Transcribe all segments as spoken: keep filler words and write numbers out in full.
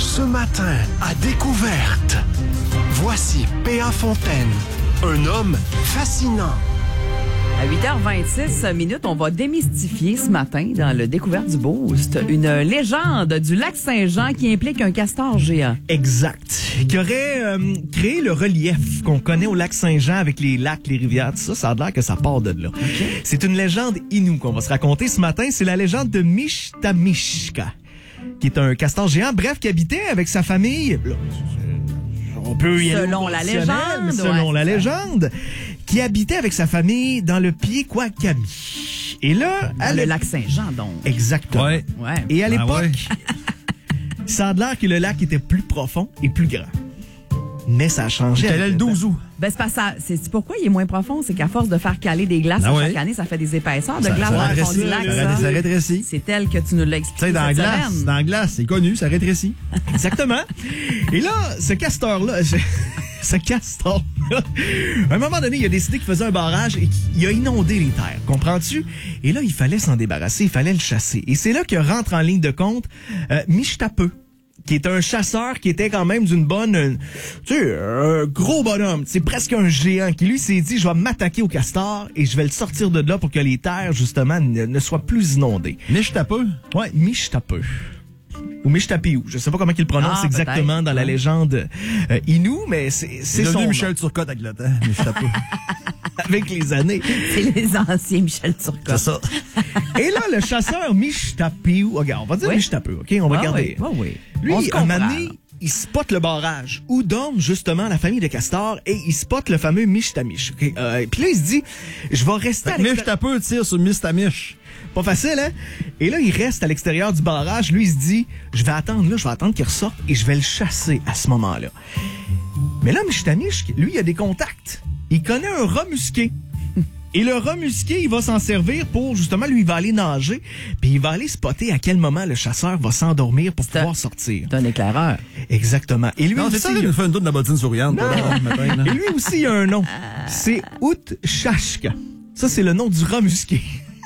Ce matin, à Découverte, voici P A Fontaine, un homme fascinant. À huit heures vingt-six minutes, on va démystifier ce matin dans le Découverte du Boost une légende du lac Saint-Jean qui implique un castor géant. Exact. Qui aurait euh, créé le relief qu'on connaît au lac Saint-Jean avec les lacs, les rivières, tout ça. Ça a l'air que ça part de là. Okay. C'est une légende Innu qu'on va se raconter ce matin. C'est la légende de Mishtamishka, qui est un castor géant, bref, qui habitait avec sa famille. On peut y aller selon la légende. Mais selon ouais, la légende, qui habitait avec sa famille dans le Pied-Quakami. Et là, dans le lac Saint-Jean, donc. Exactement. Ouais. Ouais. Et à l'époque, ah ouais. ça a l'air que le lac était plus profond et plus grand. Mais ça a changé. Quel est le douze août? Ben, c'est pas ça. C'est pourquoi il est moins profond. C'est qu'à force de faire caler des glaces ah à ouais. chaque année, ça fait des épaisseurs de ça, glace ça dans le fond rétrécit, du lac. Ça, ça rétrécit. C'est tel que tu nous l'as expliqué. Tu sais, dans la glace, semaine. dans la glace, c'est connu, ça rétrécit. Exactement. Et là, ce castor-là, je... ce castor-là, à un moment donné, il a décidé qu'il faisait un barrage et qu'il a inondé les terres. Comprends-tu? Et là, il fallait s'en débarrasser, il fallait le chasser. Et c'est là que rentre en ligne de compte euh, Mishtapeu, qui est un chasseur qui était quand même d'une bonne, euh, tu sais, un gros bonhomme, c'est presque un géant, qui lui s'est dit, je vais m'attaquer au castor et je vais le sortir de là pour que les terres, justement, ne, ne soient plus inondées. Mishtapeu? Ouais, Mishtapeu. Ou Mishtapiou. Je sais pas comment il le prononce ah, exactement peut-être. Dans la légende euh, Innu, mais c'est, c'est son nom. Michel Turcotte avec le temps, Mishtapiou. Avec les années. C'est les anciens Michel Turcotte. C'est ça. Et là, le chasseur Mishtapiou, regarde, on va dire oui. Mishtapiou, OK? On va ah, garder. Oui, oui, oui. Lui, à un moment donné, il spot le barrage où dorme justement la famille de castors et il spot le fameux Mishtamish. Okay? Euh, Puis là, il se dit, je vais rester à l'extérieur. Mishtapeu tire sur Mistamish. Pas facile, hein? Et là, il reste à l'extérieur du barrage. Lui, il se dit, je vais attendre là, je vais attendre qu'il ressorte et je vais le chasser à ce moment-là. Mais là, Mishtamish, lui, il a des contacts. Il connaît un rat musqué. Et le rat musqué, il va s'en servir pour, justement, lui, il va aller nager, puis il va aller spotter à quel moment le chasseur va s'endormir pour c'est pouvoir sortir. C'est un éclaireur. Exactement. Et lui non, aussi, c'est ça, il nous fait une doute de la bottine souriante. Pas matin, là. Et lui aussi, il a un nom. C'est Outchashka. Ça, c'est le nom du rat musqué.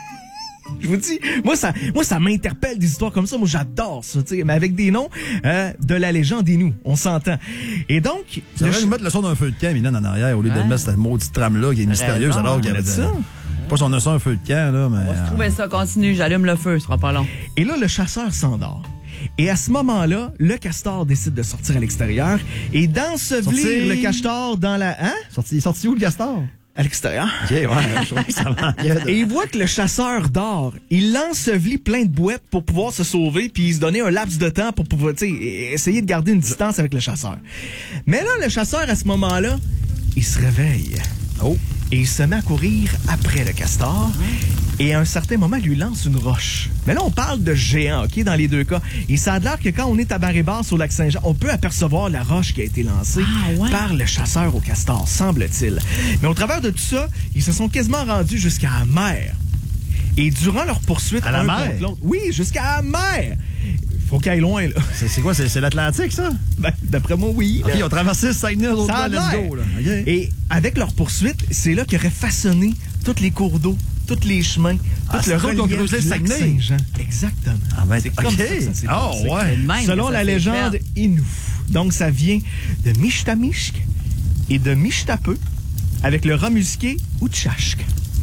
Je vous dis, moi ça, moi ça m'interpelle des histoires comme ça. Moi j'adore ça, tu sais, mais avec des noms euh, de la légende Innu, on s'entend. Et donc, ça devrait nous mettre le son d'un feu de camp, Milan, en arrière, au lieu ouais. de mettre cette maudite trame là qui est mystérieuse, alors qu'il y avait ça. Pas si on a ça un feu de camp là, mais. On va se trouver ça, continue, j'allume le feu, ce sera pas long. Et là, le chasseur s'endort. Et à ce moment-là, le castor décide de sortir à l'extérieur et d'ensevelir le castor dans la. Hein? Sorti, sorti où le castor? À l'extérieur. OK, ouais, je trouve que ça manquait. Et il voit que le chasseur dort. Il l'ensevelit plein de bouettes pour pouvoir se sauver, puis il se donnait un laps de temps pour pouvoir, tu sais, essayer de garder une distance avec le chasseur. Mais là, le chasseur, à ce moment-là, il se réveille. Oh. Et il se met à courir après le castor. Et à un certain moment, il lui lance une roche. Mais là, on parle de géant, OK, dans les deux cas. Et ça a l'air que quand on est à marée basse au lac Saint-Jean, on peut apercevoir la roche qui a été lancée ah, ouais. par le chasseur au castor, semble-t-il. Mais au travers de tout ça, ils se sont quasiment rendus jusqu'à la mer. Et durant leur poursuite... À la mer? L'autre, oui, jusqu'à la mer! Faut qu'il aille loin, là. C'est, c'est quoi? C'est, c'est l'Atlantique, ça? Ben, d'après moi, oui. OK, ils ont traversé le Saguenay, l'autre bord, let's go, là. Okay. Et avec leur poursuite, c'est là qu'ils auraient façonné tous les cours d'eau, tous les chemins, ah, tout le relief du lac Saint-Jean. Exactement. Ah ben, c'est okay. comme ça que ça s'est oh, passé. Ouais. Même selon la légende Innu. Donc, ça vient de Mishtamishk et de Mishtapeu avec le rat musqué Outchashk.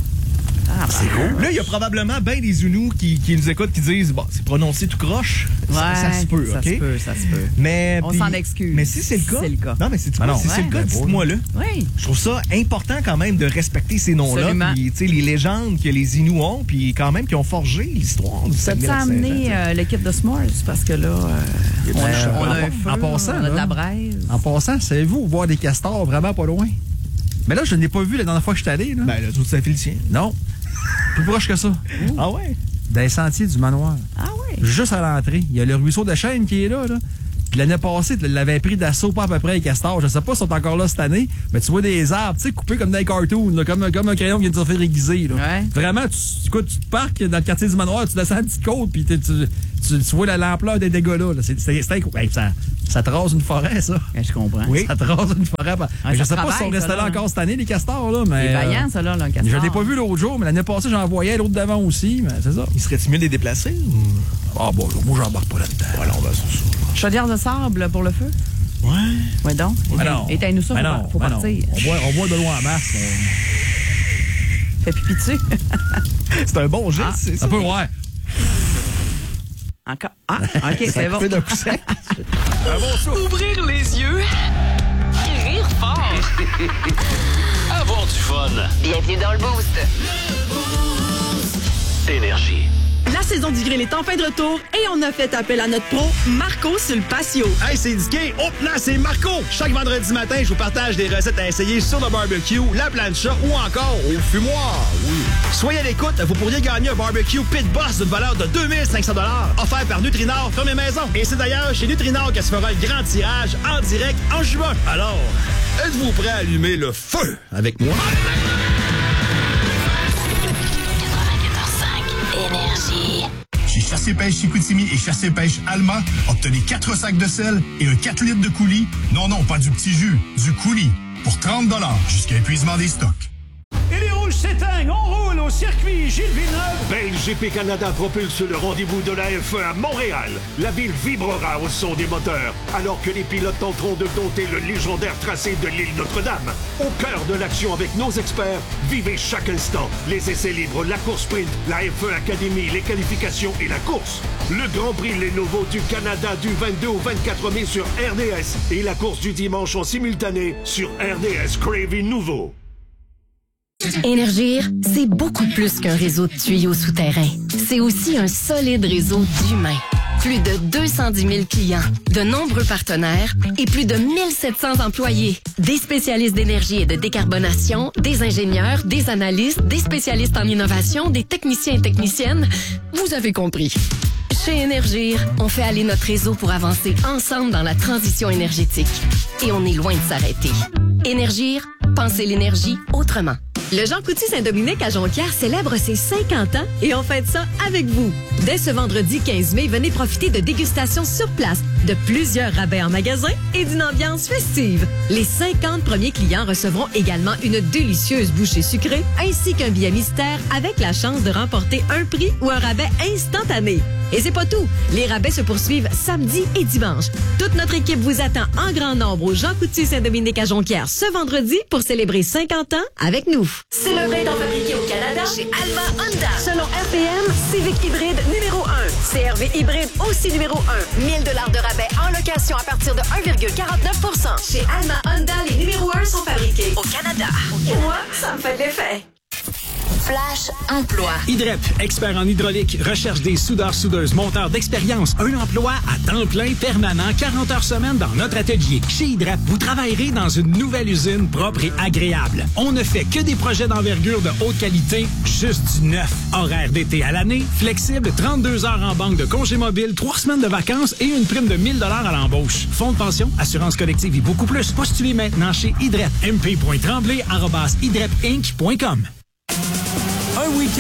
Ah, c'est cool. Là, il y a probablement bien des Innu qui, qui nous écoutent qui disent, bon, c'est prononcé tout croche. Ouais, ça, ça se peut, ça OK? Ça se peut, ça se peut. Mais, on pis, s'en excuse. Mais si c'est le si cas. C'est le cas. Non, mais c'est, ah non, si ouais. c'est le cas, dites-moi là. Oui. Je trouve ça important quand même de respecter ces noms-là. Puis, tu sais, les légendes que les Innu ont, puis quand même qui ont forgé l'histoire du Saguenay. Ça t'a amené euh, l'équipe de S'mores parce que là, euh, on, euh, on a en, un feu, en passant, on a de là, la braise. En passant, savez-vous voir des castors vraiment pas loin? Mais là, je ne l'ai pas vu la dernière fois que je suis allé. Là. Ben, là, tout Saint-Félicien. Non. Plus proche que ça. Ouh. Ah ouais? Dans les sentiers du manoir. Ah ouais? Juste à l'entrée. Il y a le ruisseau de Chêne qui est là, là. Puis l'année passée, tu l'avais pris d'assaut pas à peu près les castors. Je sais pas s'ils sont encore là cette année, mais tu vois des arbres, tu sais, coupés comme dans les cartoons, là, comme, comme un crayon qui vient de se faire aiguiser. Là. Ouais. Vraiment, tu, écoute, tu te parques dans le quartier du manoir, tu descends une petite côte, puis tu, tu, tu, tu vois l'ampleur des dégâts là. là. C'est, c'est, c'est, hey, ça, ça te rase une forêt, ça. Ouais, je comprends. Oui. Ça te rase une forêt. Ah, je sais pas si on restait là encore cette année, les castors, là. Mais, c'est vaillant, ça, là, le castor. Je l'ai pas vu l'autre jour, mais l'année passée, j'en voyais l'autre d'avant aussi, mais c'est ça. Il serait-il mieux de les déplacer? Ou... Ah, bon, moi, j'embarque pas là-dedans. Voilà, on va sur ça. Chaudière de sable pour le feu? Ouais. Ouais, donc. Ben non. Éteins-nous ça, Ben faut, non, par- faut ben partir. non. On boit, on boit de l'eau en masse. On... Fais pipi dessus. C'est un bon geste, Ah. c'est ça. Ça peut, ouais. Encore. Ah, OK, c'est bon. Fait d'un coup sec. Un bon souffle. Ouvrir les yeux et rire fort. Avoir du fun. Bienvenue dans le Boost. Énergie. La saison du grill est enfin de retour et on a fait appel à notre pro, Marco sur le patio. Hey, c'est Dicky! Oh, là, c'est Marco! Chaque vendredi matin, je vous partage des recettes à essayer sur le barbecue, la plancha ou encore au fumoir. Oui. Soyez à l'écoute, vous pourriez gagner un barbecue Pit Boss d'une valeur de deux mille cinq cents dollars offert par Nutrinor Fermé Maison. Et c'est d'ailleurs chez Nutrinor que se fera le grand tirage en direct en juin. Alors, êtes-vous prêts à allumer le feu avec moi? Énergie. Chez Chassé Pêche Chicoutimi et Chassé Pêche Alma, obtenez quatre sacs de sel et un quatre litres de coulis. Non, non, pas du petit jus, du coulis. Pour trente dollars jusqu'à épuisement des stocks. Et les rouges s'éteignent, on roule au circuit Gilles Villeneuve. Ben, G P Canada propulse le rendez-vous de la F un à Montréal. La ville vibrera au son des moteurs, alors que les pilotes tenteront de dompter le légendaire tracé de l'île Notre-Dame. Au cœur de l'action avec nos experts, vivez chaque instant. Les essais libres, la course sprint, la F un Academy, les qualifications et la course. Le Grand Prix Lenovo du Canada du vingt-deux au vingt-quatre mai sur R D S et la course du dimanche en simultané sur R D S Crave Nouveau. Énergir, c'est beaucoup plus qu'un réseau de tuyaux souterrains. C'est aussi un solide réseau d'humains. Plus de deux cent dix mille clients, de nombreux partenaires et plus de mille sept cents employés. Des spécialistes d'énergie et de décarbonation, des ingénieurs, des analystes, des spécialistes en innovation, des techniciens et techniciennes. Vous avez compris. Chez Énergir, on fait aller notre réseau pour avancer ensemble dans la transition énergétique. Et on est loin de s'arrêter. Énergir, pensez l'énergie autrement. Le Jean Coutu Saint-Dominique à Jonquière célèbre ses cinquante ans et on fête ça avec vous. Dès ce vendredi quinze mai, venez profiter de dégustations sur place, de plusieurs rabais en magasin et d'une ambiance festive. Les cinquante premiers clients recevront également une délicieuse bouchée sucrée ainsi qu'un billet mystère avec la chance de remporter un prix ou un rabais instantané. Et c'est pas tout. Les rabais se poursuivent samedi et dimanche. Toute notre équipe vous attend en grand nombre au Jean Coutu Saint-Dominique à Jonquière ce vendredi pour célébrer cinquante ans avec nous. C'est le étant fabriqué au Canada Chez Alma Honda. Selon R P M, Civic hybride numéro un. C R V hybride aussi numéro un. mille dollars de rabais en location à partir de un virgule quarante-neuf pour cent. Chez Alma Honda, les numéros un sont fabriqués au Canada. Moi, ça me fait de l'effet. Flash emploi. I D R E P, expert en hydraulique, recherche des soudeurs, soudeuses, monteurs d'expérience. Un emploi à temps plein, permanent, quarante heures semaine dans notre atelier. Chez I D R E P, vous travaillerez dans une nouvelle usine propre et agréable. On ne fait que des projets d'envergure de haute qualité, juste du neuf. Horaire d'été à l'année, flexible, trente-deux heures en banque de congés mobiles, trois semaines de vacances et une prime de mille dollars à l'embauche. Fonds de pension, assurance collective et beaucoup plus. Postulez maintenant chez I D R E P. m p point tremblay arobase i d r e p inc point com. Un week-end